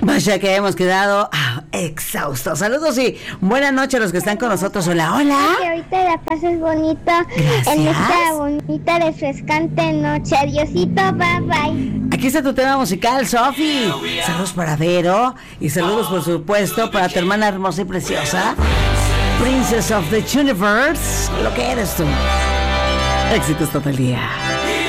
Vaya que hemos quedado exhaustos. Saludos y buenas noches a los que están con nosotros. Hola, hola. Que ahorita la pases bonita. Gracias. En esta bonita, refrescante noche. Adiosito, bye bye. Aquí está tu tema musical, Sofi. Saludos para Vero y saludos, por supuesto, para tu hermana hermosa y preciosa, Princess of the Universe. Lo que eres tú. Éxitos todo el día.